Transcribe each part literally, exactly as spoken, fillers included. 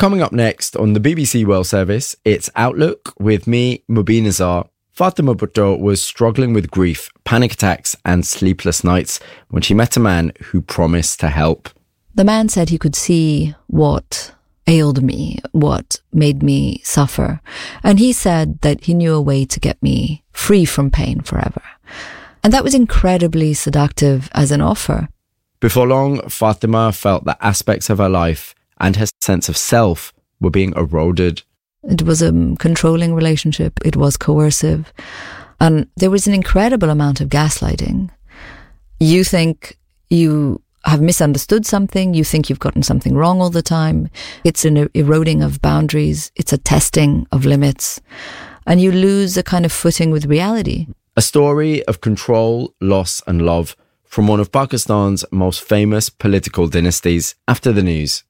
Coming up next on the B B C World Service, it's Outlook with me, Mubin Azhar. Fatima Bhutto was struggling with grief, panic attacks and sleepless nights when she met a man who promised to help. The man said he could see what ailed me, what made me suffer. And he said that he knew a way to get me free from pain forever. And that was incredibly seductive as an offer. Before long, Fatima felt that aspects of her life and her sense of self were being eroded. It was a controlling relationship. It was coercive. And there was an incredible amount of gaslighting. You think you have misunderstood something. You think you've gotten something wrong all the time. It's an eroding of boundaries. It's a testing of limits. And you lose a kind of footing with reality. A story of control, loss and love from one of Pakistan's most famous political dynasties. After the news.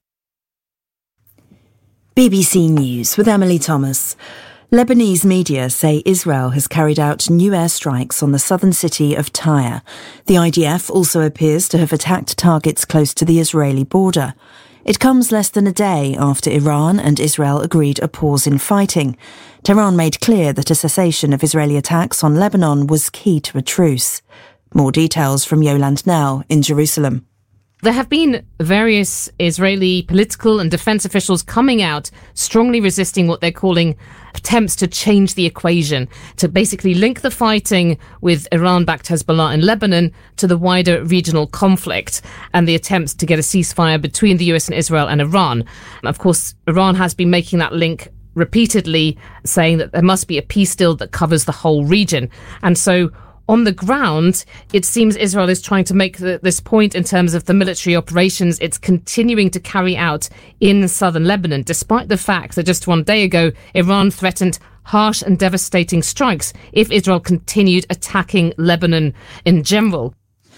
B B C News with Emily Thomas. Lebanese media say Israel has carried out new airstrikes on the southern city of Tyre. The I D F also appears to have attacked targets close to the Israeli border. It comes less than a day after Iran and Israel agreed a pause in fighting. Tehran made clear that a cessation of Israeli attacks on Lebanon was key to a truce. More details from Yolande Now in Jerusalem. There have been various Israeli political and defense officials coming out strongly resisting what they're calling attempts to change the equation, to basically link the fighting with Iran-backed Hezbollah in Lebanon to the wider regional conflict and the attempts to get a ceasefire between the U S and Israel and Iran. Of course, Iran has been making that link repeatedly, saying that there must be a peace deal that covers the whole region. And so on the ground, it seems Israel is trying to make the, this point in terms of the military operations it's continuing to carry out in southern Lebanon, despite the fact that just one day ago, Iran threatened harsh and devastating strikes if Israel continued attacking Lebanon in general.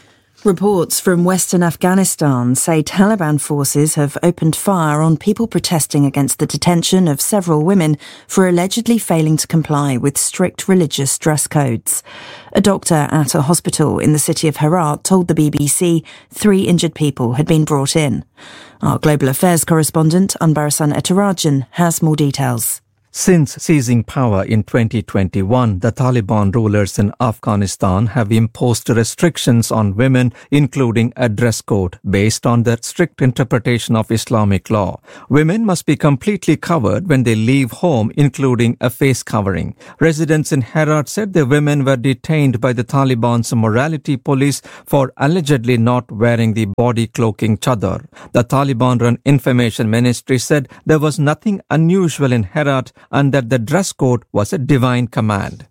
Reports from Western Afghanistan say Taliban forces have opened fire on people protesting against the detention of several women for allegedly failing to comply with strict religious dress codes. A doctor at a hospital in the city of Herat told the B B C three injured people had been brought in. Our global affairs correspondent, Anbarasan Etarajan, has more details. Since seizing power in twenty twenty-one, the Taliban rulers in Afghanistan have imposed restrictions on women, including a dress code based on their strict interpretation of Islamic law. Women must be completely covered when they leave home, including a face covering. Residents in Herat said the women were detained by the Taliban's morality police for allegedly not wearing the body cloaking chadar. The Taliban-run information ministry said there was nothing unusual in Herat and that the dress code was a divine command.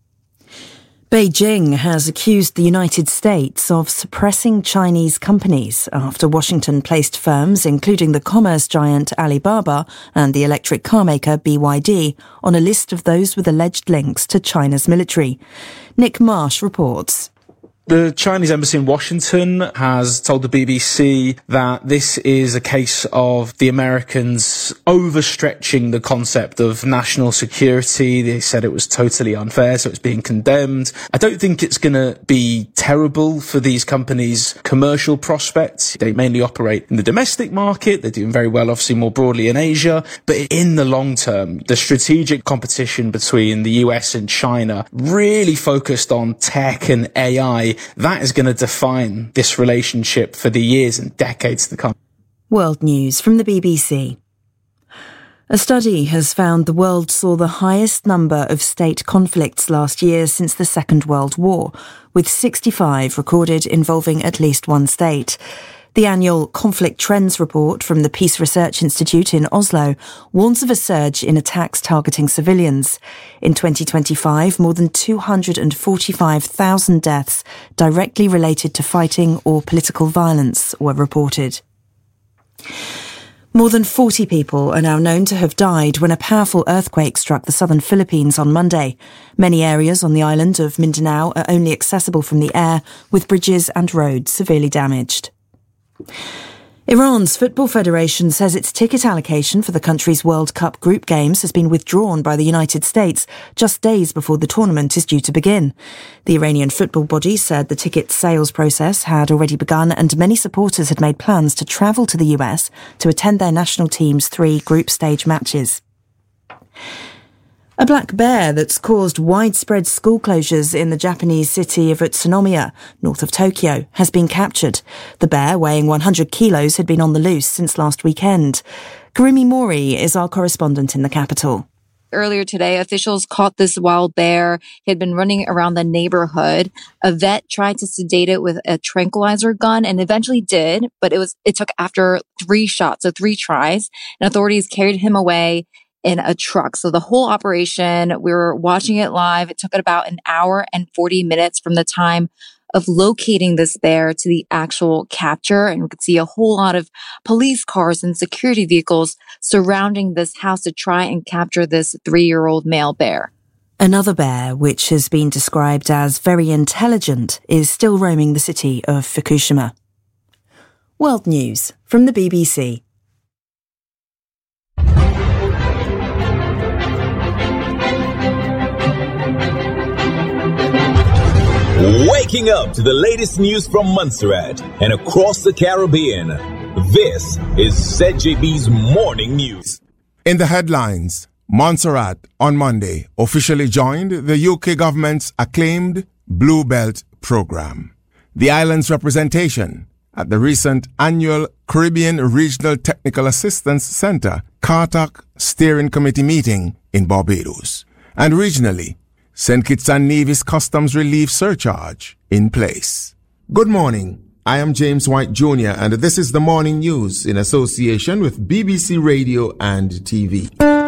Beijing has accused the United States of suppressing Chinese companies after Washington placed firms, including the commerce giant Alibaba and the electric car maker B Y D, on a list of those with alleged links to China's military. Nick Marsh reports. The Chinese embassy in Washington has told the B B C that this is a case of the Americans overstretching the concept of national security. They said it was totally unfair, so it's being condemned. I don't think it's going to be terrible for these companies' commercial prospects. They mainly operate in the domestic market. They're doing very well, obviously, more broadly in Asia. But in the long term, the strategic competition between the U S and China really focused on tech and A I. That is going to define this relationship for the years and decades to come. World News from the B B C. A study has found the world saw the highest number of state conflicts last year since the Second World War, with sixty-five recorded involving at least one state. The annual Conflict Trends report from the Peace Research Institute in Oslo warns of a surge in attacks targeting civilians. In twenty twenty-five, more than two hundred forty-five thousand deaths directly related to fighting or political violence were reported. More than forty people are now known to have died when a powerful earthquake struck the southern Philippines on Monday. Many areas on the island of Mindanao are only accessible from the air, with bridges and roads severely damaged. Iran's Football Federation says its ticket allocation for the country's World Cup group games has been withdrawn by the United States just days before the tournament is due to begin. The Iranian football body said the ticket sales process had already begun and many supporters had made plans to travel to the U S to attend their national team's three group stage matches. A black bear that's caused widespread school closures in the Japanese city of Utsunomiya, north of Tokyo, has been captured. The bear, weighing one hundred kilos, had been on the loose since last weekend. Karimi Mori is our correspondent in the capital. Earlier today, officials caught this wild bear. He had been running around the neighborhood. A vet tried to sedate it with a tranquilizer gun and eventually did, but it was it took after three shots, so three tries, and authorities carried him away in a truck. So the whole operation, we were watching it live. It took about an hour and forty minutes from the time of locating this bear to the actual capture. And we could see a whole lot of police cars and security vehicles surrounding this house to try and capture this three-year-old male bear. Another bear, which has been described as very intelligent, is still roaming the city of Fukushima. World News from the B B C. Waking up to the latest news from Montserrat and across the Caribbean. This is Z J B's Morning News. In the headlines, Montserrat on Monday officially joined the U K government's acclaimed Blue Belt program. The island's representation at the recent annual Caribbean Regional Technical Assistance Centre C A R T A C Steering Committee meeting in Barbados. And regionally, Saint Kitts and Nevis Customs Relief Surcharge in place. Good morning. I am James White Junior and this is the Morning News in association with B B C Radio and T V.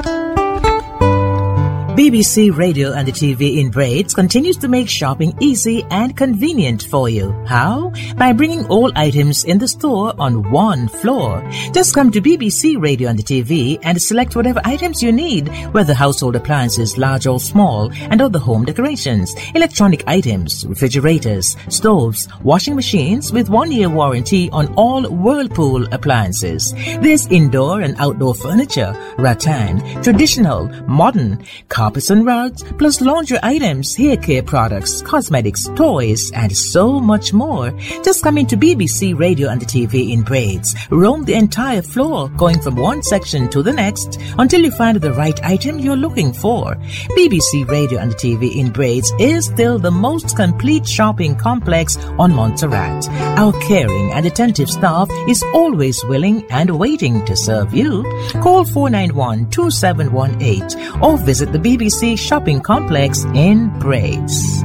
B B C Radio and the T V in Braids continues to make shopping easy and convenient for you. How? By bringing all items in the store on one floor. Just come to B B C Radio and the T V and select whatever items you need, whether household appliances, large or small, and other home decorations, electronic items, refrigerators, stoves, washing machines with one-year warranty on all Whirlpool appliances. There's indoor and outdoor furniture, rattan, traditional, modern, carpets and rugs, plus laundry items, hair care products, cosmetics, toys, and so much more. Just come into B B C Radio and the T V in Braids. Roam the entire floor, going from one section to the next until you find the right item you're looking for. B B C Radio and the T V in Braids is still the most complete shopping complex on Montserrat. Our caring and attentive staff is always willing and waiting to serve you. Call four nine one, two seven one eight or visit the B B C shopping complex in Braids.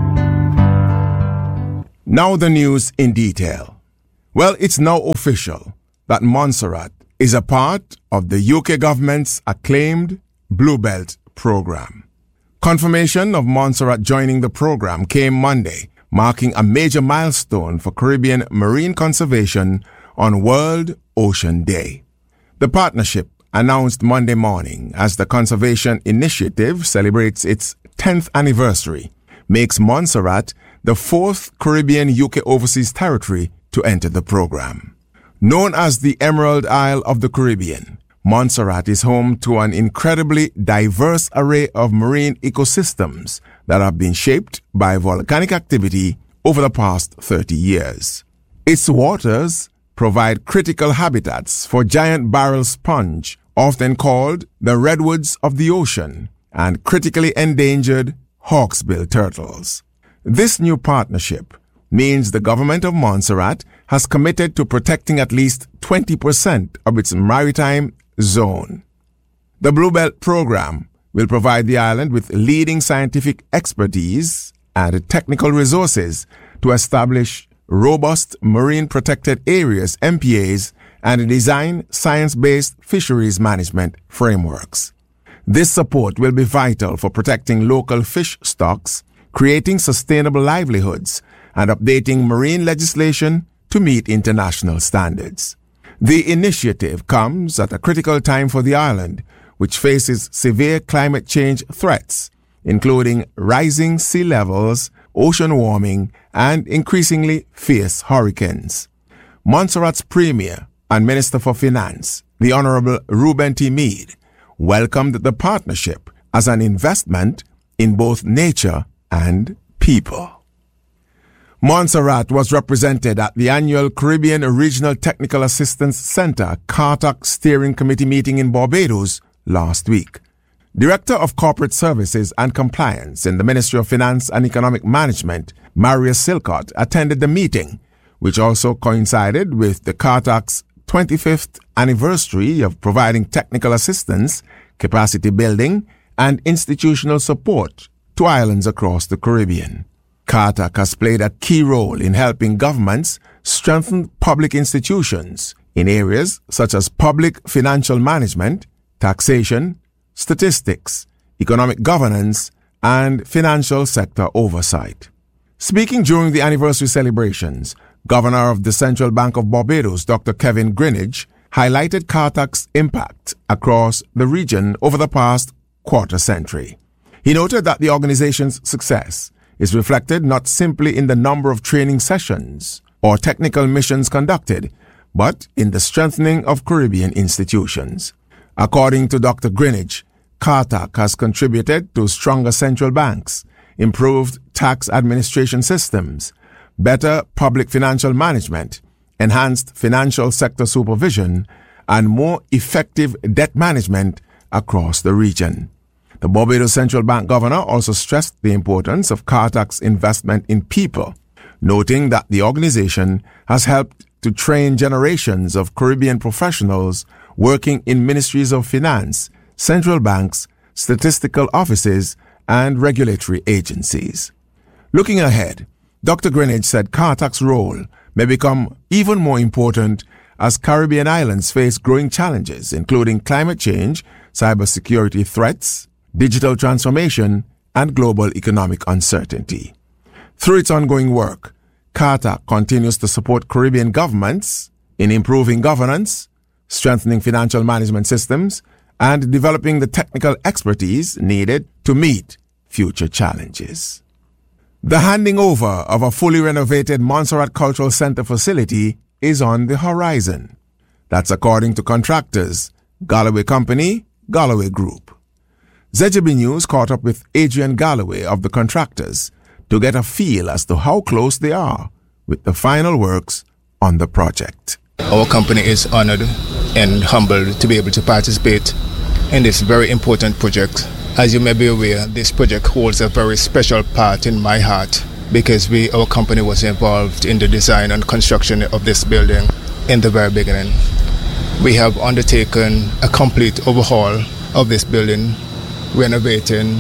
Now the news in detail. Well, it's now official that Montserrat is a part of the U K government's acclaimed Blue Belt program. Confirmation of Montserrat joining the program came Monday, marking a major milestone for Caribbean marine conservation on World Ocean Day. The partnership, announced Monday morning as the Conservation Initiative celebrates its tenth anniversary, makes Montserrat the fourth Caribbean U K overseas territory to enter the program. Known as the Emerald Isle of the Caribbean, Montserrat is home to an incredibly diverse array of marine ecosystems that have been shaped by volcanic activity over the past thirty years. Its waters provide critical habitats for giant barrel sponge, often called the redwoods of the ocean, and critically endangered hawksbill turtles. This new partnership means the government of Montserrat has committed to protecting at least twenty percent of its maritime zone. The Blue Belt program will provide the island with leading scientific expertise and technical resources to establish robust marine protected areas M P As and design science-based fisheries management frameworks. This support will be vital for protecting local fish stocks, creating sustainable livelihoods, and updating marine legislation to meet international standards. The initiative comes at a critical time for the island, which faces severe climate change threats, including rising sea levels, ocean warming, and increasingly fierce hurricanes. Montserrat's premier, and Minister for Finance, the Honorable Reuben T. Meade, welcomed the partnership as an investment in both nature and people. Montserrat was represented at the annual Caribbean Regional Technical Assistance Center C A R T A C Steering Committee meeting in Barbados last week. Director of Corporate Services and Compliance in the Ministry of Finance and Economic Management, Marius Silcott, attended the meeting, which also coincided with the C A R T A C's twenty-fifth anniversary of providing technical assistance, capacity building, and institutional support to islands across the Caribbean. C A R T A C has played a key role in helping governments strengthen public institutions in areas such as public financial management, taxation, statistics, economic governance, and financial sector oversight. Speaking during the anniversary celebrations, Governor of the Central Bank of Barbados, Doctor Kevin Greenidge, highlighted C A R T A C's impact across the region over the past quarter century. He noted that the organization's success is reflected not simply in the number of training sessions or technical missions conducted, but in the strengthening of Caribbean institutions. According to Doctor Greenidge, C A R T A C has contributed to stronger central banks, improved tax administration systems, better public financial management, enhanced financial sector supervision, and more effective debt management across the region. The Barbados Central Bank Governor also stressed the importance of C A R T A C's investment in people, noting that the organization has helped to train generations of Caribbean professionals working in ministries of finance, central banks, statistical offices, and regulatory agencies. Looking ahead, Doctor Greenidge said C A R T A C's role may become even more important as Caribbean islands face growing challenges, including climate change, cybersecurity threats, digital transformation, and global economic uncertainty. Through its ongoing work, C A R T A C continues to support Caribbean governments in improving governance, strengthening financial management systems, and developing the technical expertise needed to meet future challenges. The handing over of a fully renovated Montserrat Cultural Center facility is on the horizon. That's according to contractors, Galloway Company, Galloway Group. Z J B News caught up with Adrian Galloway of the contractors to get a feel as to how close they are with the final works on the project. Our company is honored and humbled to be able to participate in this very important project. As you may be aware, this project holds a very special part in my heart because we, our company was involved in the design and construction of this building in the very beginning. We have undertaken a complete overhaul of this building, renovating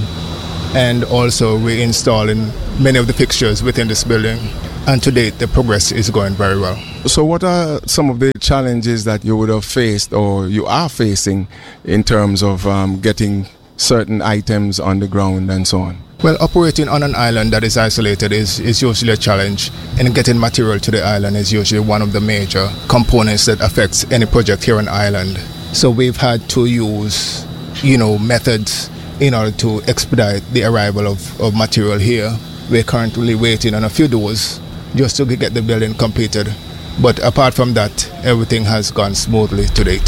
and also reinstalling many of the fixtures within this building. And to date, the progress is going very well. So what are some of the challenges that you would have faced or you are facing in terms of um, getting certain items on the ground and so on? Well, operating on an island that is isolated is, is usually a challenge, and getting material to the island is usually one of the major components that affects any project here on island. So we've had to use, you know, methods in order to expedite the arrival of, of material here. We're currently waiting on a few doors just to get the building completed. But apart from that, everything has gone smoothly to date.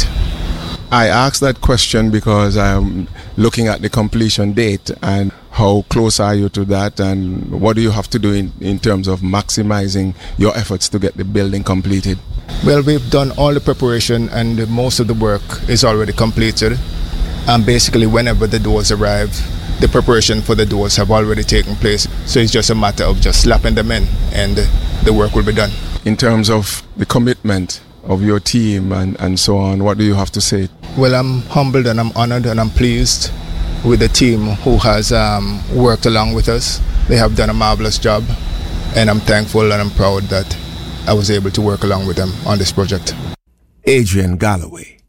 I asked that question because I'm looking at the completion date and how close are you to that, and what do you have to do in, in terms of maximizing your efforts to get the building completed? Well, we've done all the preparation and most of the work is already completed. And basically whenever the doors arrive, the preparation for the doors have already taken place. So it's just a matter of just slapping them in and the work will be done. In terms of the commitment of your team and, and so on, what do you have to say? Well, I'm humbled and I'm honored and I'm pleased with the team who has um, worked along with us. They have done a marvelous job and I'm thankful and I'm proud that I was able to work along with them on this project. Adrian Galloway.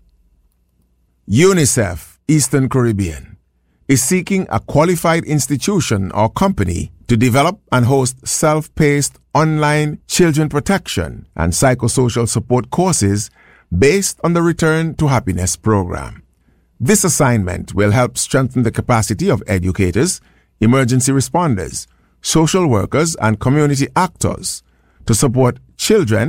UNICEF Eastern Caribbean is seeking a qualified institution or company to develop and host self-paced online children protection and psychosocial support courses based on the Return to Happiness program. This assignment will help strengthen the capacity of educators, emergency responders, social workers, and community actors to support children,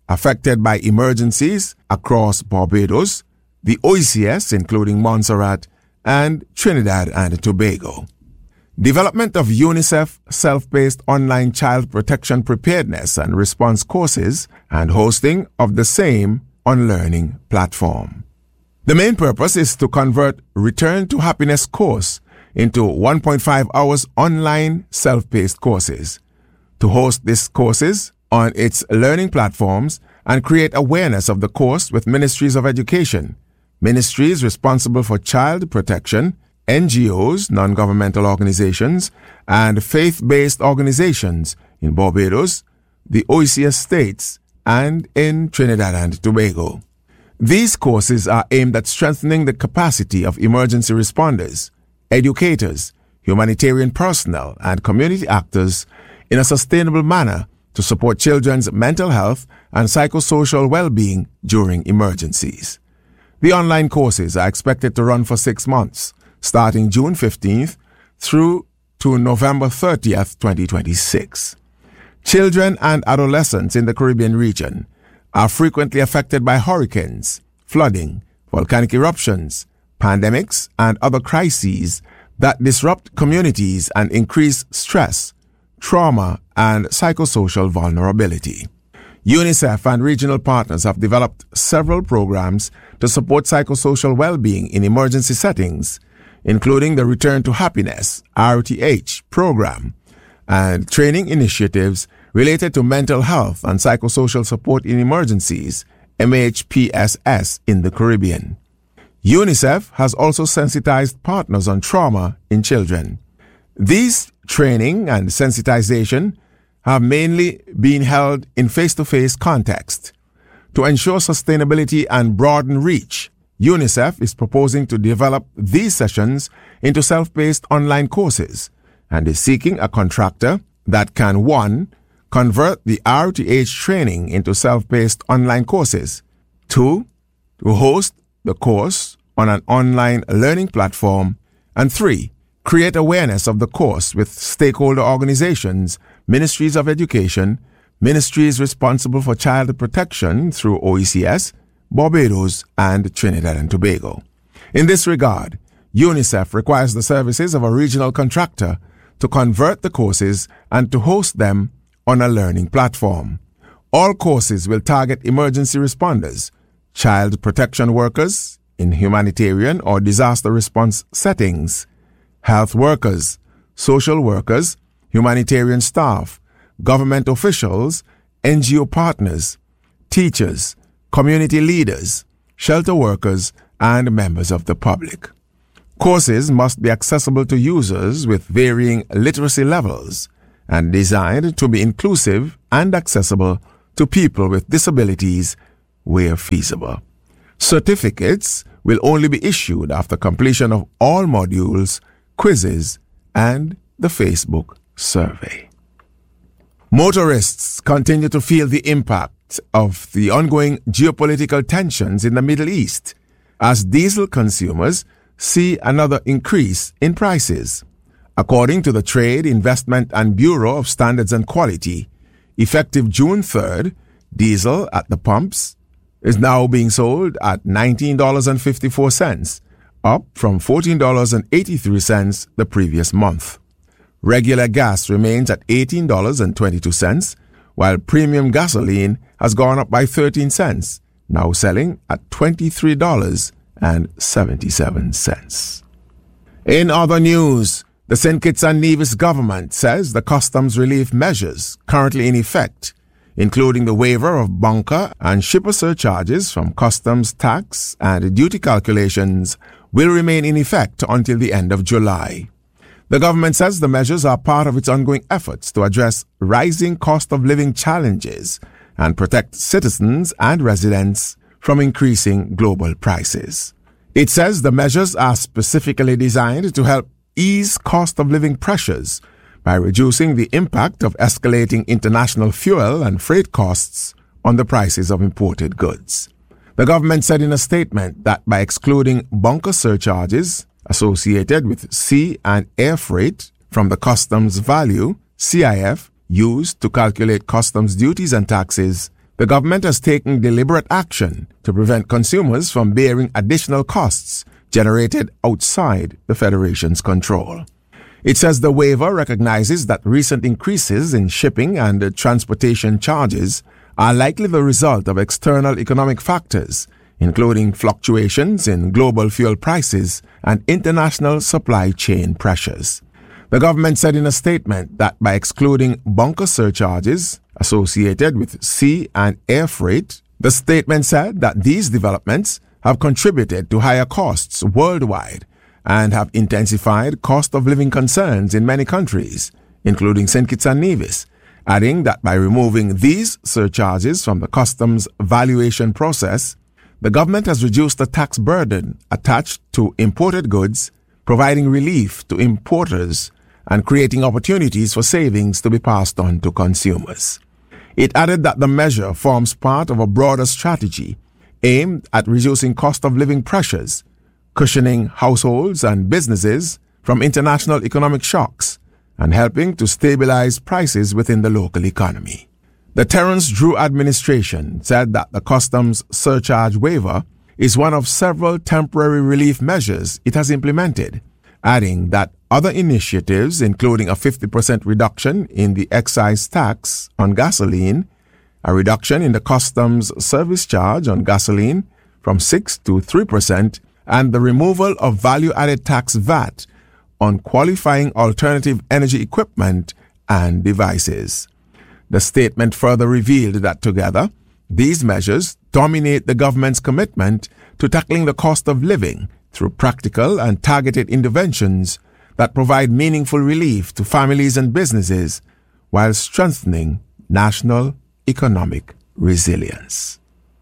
affected by emergencies across Barbados, the O E C S, including Montserrat, and Trinidad and Tobago. Development of UNICEF self-paced online child protection preparedness and response courses and hosting of the same on Learning platform. The main purpose is to convert Return to Happiness course into one point five hours online self-paced courses, to host these courses on its learning platforms and create awareness of the course with ministries of education, ministries responsible for child protection, N G Os, non-governmental organizations, and faith-based organizations in Barbados, the O E C S states, and in Trinidad and Tobago. These courses are aimed at strengthening the capacity of emergency responders, educators, humanitarian personnel, and community actors in a sustainable manner to support children's mental health and psychosocial well-being during emergencies. The online courses are expected to run for six months, starting June fifteenth through to November thirtieth, twenty twenty-six. Children and adolescents in the Caribbean region are frequently affected by hurricanes, flooding, volcanic eruptions, pandemics, and other crises that disrupt communities and increase stress, trauma, and psychosocial vulnerability. UNICEF and regional partners have developed several programs to support psychosocial well-being in emergency settings, including the Return to Happiness R T H program and training initiatives related to mental health and psychosocial support in emergencies, M H P S S, in the Caribbean. UNICEF has also sensitized partners on trauma in children. These training and sensitization have mainly been held in face-to-face context. To ensure sustainability and broaden reach, UNICEF is proposing to develop these sessions into self-paced online courses and is seeking a contractor that can, one, convert the R T H training into self-paced online courses, two, to host the course on an online learning platform, and three, create awareness of the course with stakeholder organizations, ministries of education, ministries responsible for child protection through O E C S, Barbados, and Trinidad and Tobago. In this regard, UNICEF requires the services of a regional contractor to convert the courses and to host them on a learning platform. All courses will target emergency responders, child protection workers in humanitarian or disaster response settings, health workers, social workers, humanitarian staff, government officials, N G O partners, teachers, community leaders, shelter workers, and members of the public. Courses must be accessible to users with varying literacy levels and designed to be inclusive and accessible to people with disabilities where feasible. Certificates will only be issued after completion of all modules, quizzes, and the Facebook survey. Motorists continue to feel the impact of the ongoing geopolitical tensions in the Middle East as diesel consumers see another increase in prices. According to the Trade, Investment and Bureau of Standards and Quality, effective June third, diesel at the pumps is now being sold at nineteen dollars and fifty-four cents, up from fourteen dollars and eighty-three cents the previous month. Regular gas remains at eighteen dollars and twenty-two cents, while premium gasoline has gone up by thirteen cents, now selling at twenty-three dollars and seventy-seven cents. In other news, the Saint Kitts and Nevis government says the customs relief measures currently in effect, including the waiver of bunker and shipper surcharges from customs tax and duty calculations, will remain in effect until the end of July. The government says the measures are part of its ongoing efforts to address rising cost of living challenges and protect citizens and residents from increasing global prices. It says the measures are specifically designed to help ease cost of living pressures by reducing the impact of escalating international fuel and freight costs on the prices of imported goods. The government said in a statement that by excluding bunker surcharges associated with sea and air freight from the customs value, C I F, used to calculate customs duties and taxes, the government has taken deliberate action to prevent consumers from bearing additional costs generated outside the Federation's control. It says the waiver recognizes that recent increases in shipping and transportation charges are likely the result of external economic factors, including fluctuations in global fuel prices and international supply chain pressures. The government said in a statement that by excluding bunker surcharges associated with sea and air freight, the statement said that these developments have contributed to higher costs worldwide and have intensified cost of living concerns in many countries, including Saint Kitts and Nevis, adding that by removing these surcharges from the customs valuation process, the government has reduced the tax burden attached to imported goods, providing relief to importers and creating opportunities for savings to be passed on to consumers. It added that the measure forms part of a broader strategy aimed at reducing cost of living pressures, cushioning households and businesses from international economic shocks, and helping to stabilize prices within the local economy. The Terence Drew administration said that the customs surcharge waiver is one of several temporary relief measures it has implemented, adding that other initiatives, including a fifty percent reduction in the excise tax on gasoline, a reduction in the customs service charge on gasoline from six to three percent, and the removal of value-added tax V A T on qualifying alternative energy equipment and devices. The statement further revealed that together, these measures dominate the government's commitment to tackling the cost of living through practical and targeted interventions that provide meaningful relief to families and businesses while strengthening national economic resilience.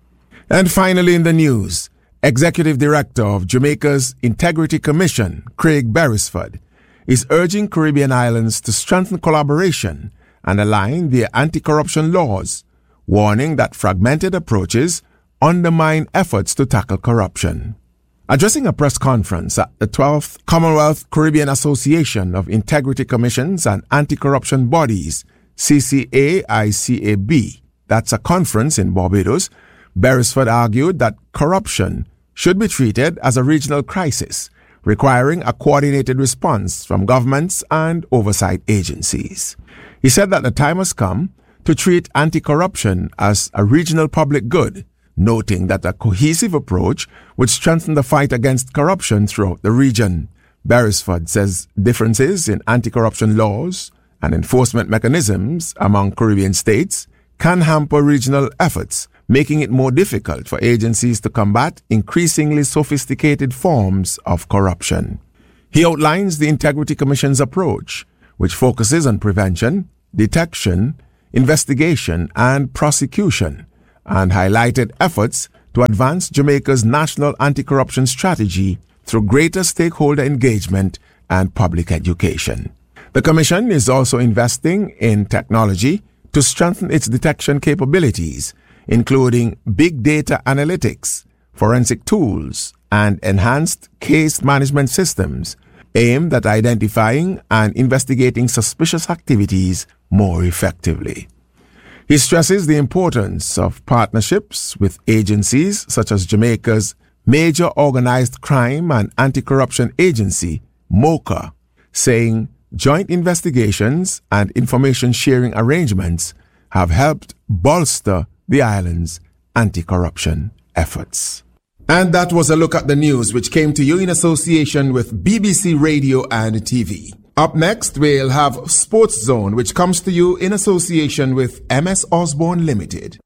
And finally in the news, Executive Director of Jamaica's Integrity Commission, Craig Beresford, is urging Caribbean islands to strengthen collaboration and align their anti-corruption laws, warning that fragmented approaches undermine efforts to tackle corruption. Addressing a press conference at the twelfth Commonwealth Caribbean Association of Integrity Commissions and Anti-Corruption Bodies, C C A I C A B, that's a conference in Barbados, Beresford argued that corruption should be treated as a regional crisis, requiring a coordinated response from governments and oversight agencies. He said that the time has come to treat anti-corruption as a regional public good, noting that a cohesive approach would strengthen the fight against corruption throughout the region. Beresford says differences in anti-corruption laws and enforcement mechanisms among Caribbean states can hamper regional efforts, making it more difficult for agencies to combat increasingly sophisticated forms of corruption. He outlines the Integrity Commission's approach, which focuses on prevention, detection, investigation, and prosecution, and highlighted efforts to advance Jamaica's national anti-corruption strategy through greater stakeholder engagement and public education. The Commission is also investing in technology to strengthen its detection capabilities, including big data analytics, forensic tools, and enhanced case management systems aimed at identifying and investigating suspicious activities more effectively. He stresses the importance of partnerships with agencies such as Jamaica's Major Organized Crime and Anti-Corruption Agency, MOCA, saying joint investigations and information sharing arrangements have helped bolster the island's anti-corruption efforts. And that was a look at the news which came to you in association with B B C Radio and T V. Up next, we'll have Sports Zone, which comes to you in association with M S Osborne Limited.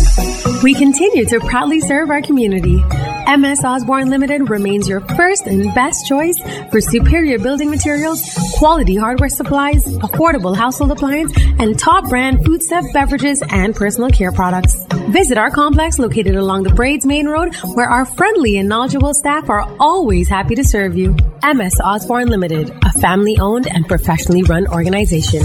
We continue to proudly serve our community. M S Osborne Limited remains your first and best choice for superior building materials, quality hardware supplies, affordable household appliance, and top brand foodstuff, beverages, and personal care products. Visit our complex located along the Braids Main Road, where our friendly and knowledgeable staff are always happy to serve you. M S Osborne Limited, a family-owned and professionally run organization.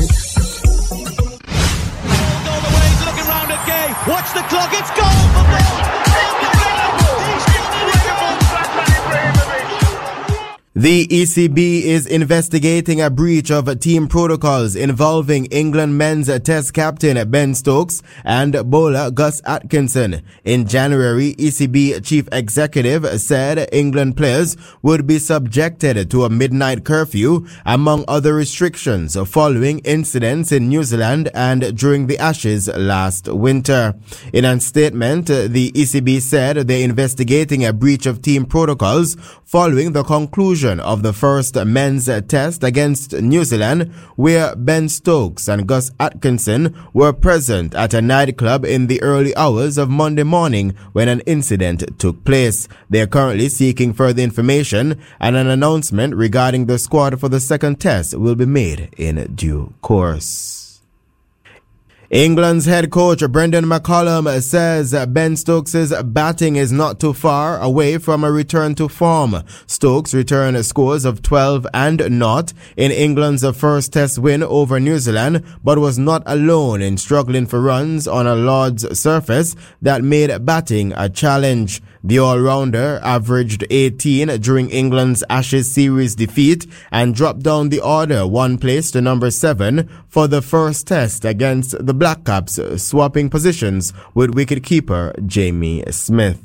Watch the clock, it's goal for Bill! The E C B is investigating a breach of team protocols involving England men's test captain Ben Stokes and bowler Gus Atkinson. In January, E C B chief executive said England players would be subjected to a midnight curfew, among other restrictions, following incidents in New Zealand and during the Ashes last winter. In a statement, the E C B said they're investigating a breach of team protocols following the conclusion of the first men's test against New Zealand, where Ben Stokes and Gus Atkinson were present at a nightclub in the early hours of Monday morning when an incident took place. They are currently seeking further information, and an announcement regarding the squad for the second test will be made in due course. England's head coach Brendan McCullum says Ben Stokes' batting is not too far away from a return to form. Stokes returned scores of twelve and naught in England's first test win over New Zealand, but was not alone in struggling for runs on a Lord's surface that made batting a challenge. The all-rounder averaged eighteen during England's Ashes series defeat and dropped down the order one place to number seven for the first test against the Black Caps, swapping positions with wicketkeeper Jamie Smith.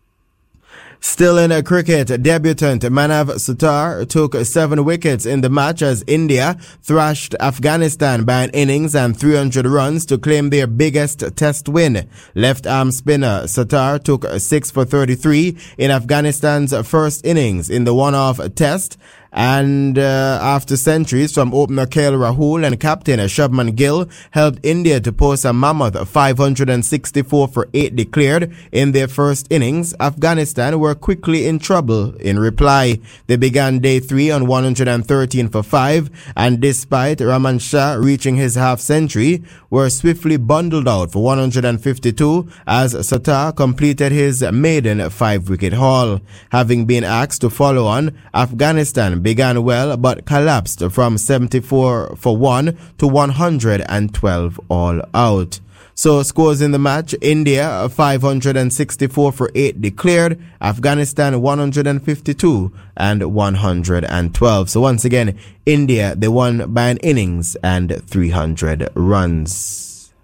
Still in a cricket, debutant Manav Sutar took seven wickets in the match as India thrashed Afghanistan by an innings and three hundred runs to claim their biggest test win. Left-arm spinner Sutar took six for thirty-three in Afghanistan's first innings in the one-off test, and uh, after centuries from opener K L Rahul and captain Shubman Gill helped India to post a mammoth five hundred sixty-four for eight declared in their first innings, Afghanistan were quickly in trouble in reply. They began day three on one hundred thirteen for five, and despite Rahman Shah reaching his half century, were swiftly bundled out for one hundred fifty-two as Sutar completed his maiden five-wicket haul. Having been asked to follow on, Afghanistan began well but collapsed from seventy-four for one to one hundred twelve all out. So scores in the match: India five hundred sixty-four for eight declared, Afghanistan one hundred fifty-two and one hundred twelve. So once again, India, they won by an innings and three hundred runs.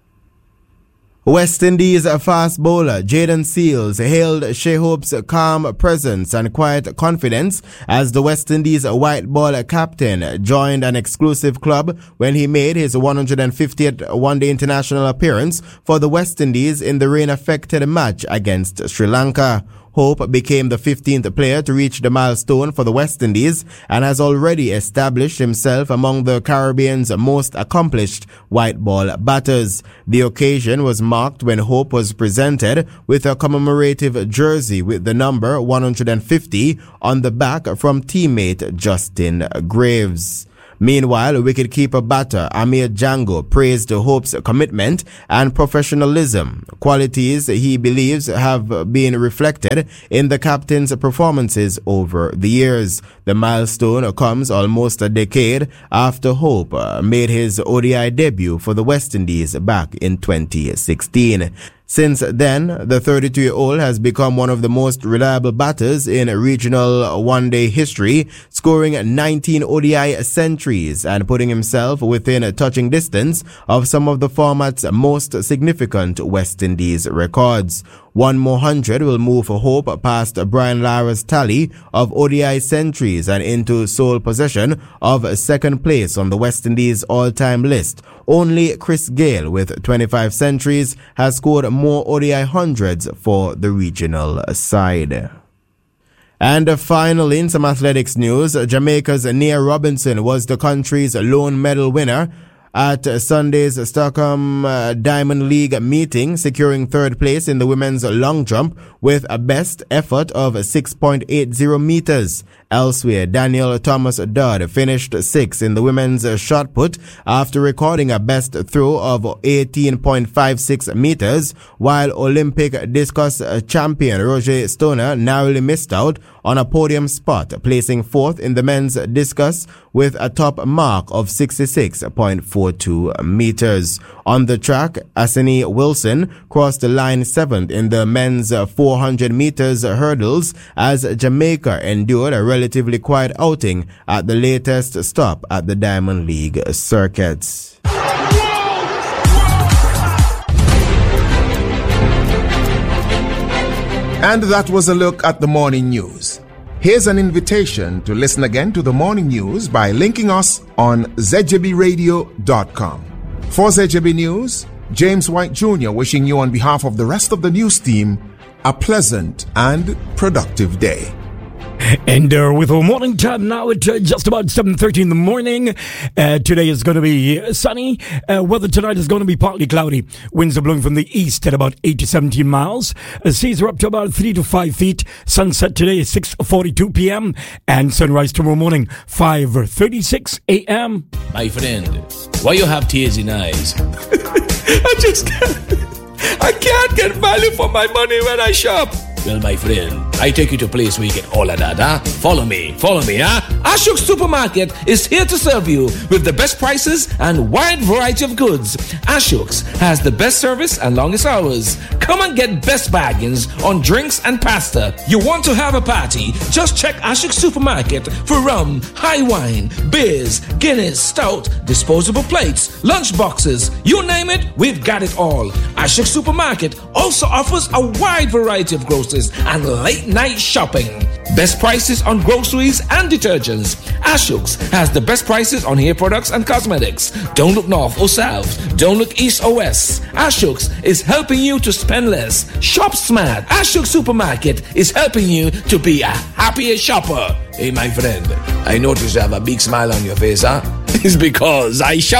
West Indies fast bowler Jayden Seales hailed Shai Hope's calm presence and quiet confidence as the West Indies white ball captain joined an exclusive club when he made his one hundred fiftieth one-day international appearance for the West Indies in the rain-affected match against Sri Lanka. Hope became the fifteenth player to reach the milestone for the West Indies and has already established himself among the Caribbean's most accomplished white ball batters. The occasion was marked when Hope was presented with a commemorative jersey with the number one hundred fifty on the back from teammate Justin Graves. Meanwhile, wicketkeeper batter Amir Django praised Hope's commitment and professionalism, qualities he believes have been reflected in the captain's performances over the years. The milestone comes almost a decade after Hope made his O D I debut for the West Indies back in twenty sixteen. Since then, the thirty-two-year-old has become one of the most reliable batters in regional one-day history, scoring nineteen O D I centuries and putting himself within a touching distance of some of the format's most significant West Indies records. One more hundred will move Hope past Brian Lara's tally of O D I centuries and into sole possession of second place on the West Indies all-time list. Only Chris Gayle, with twenty-five centuries, has scored more O D I hundreds for the regional side. And finally, in some athletics news, Jamaica's Nia Robinson was the country's lone medal winner at Sunday's Stockholm uh, Diamond League meeting, securing third place in the women's long jump with a best effort of six point eight zero meters. Elsewhere, Daniel Thomas Dodd finished sixth in the women's shot put after recording a best throw of eighteen point five six meters, while Olympic discus champion Roger Stoner narrowly missed out on a podium spot, placing fourth in the men's discus with a top mark of sixty-six point four two meters. On the track, Asani Wilson crossed the line seventh in the men's four hundred meters hurdles as Jamaica endured a relatively relatively quiet outing at the latest stop at the Diamond League circuits. And that was a look at the morning news. Here's an invitation to listen again to the morning news by linking us on z j b radio dot com. For Z J B News, James White Junior wishing you on behalf of the rest of the news team a pleasant and productive day. And uh, with our morning time now at uh, just about seven thirty in the morning. Uh, today is going to be sunny. Uh, weather tonight is going to be partly cloudy. Winds are blowing from the east at about eight to seventeen miles. Uh, seas are up to about three to five feet. Sunset today is six forty-two p.m. And sunrise tomorrow morning, five thirty-six a.m. My friend, why you have tears in eyes? I just can't. I can't get value for my money when I shop. Well, my friend, I take you to a place where you get all of that, huh? Follow me, follow me, huh? Ashok Supermarket is here to serve you with the best prices and wide variety of goods. Ashok's has the best service and longest hours. Come and get best bargains on drinks and pasta. You want to have a party? Just check Ashok Supermarket for rum, high wine, beers, Guinness, stout, disposable plates, lunch boxes. You name it, we've got it all. Ashok Supermarket also offers a wide variety of groceries and late night shopping. Best prices on groceries and detergents. Ashok's has the best prices on hair products and cosmetics. Don't look north or south. Don't look east or west. Ashok's is helping you to spend less. Shop smart. Ashok Supermarket is helping you to be a happier shopper. Hey, my friend, I notice you have a big smile on your face, huh? It's because I shop.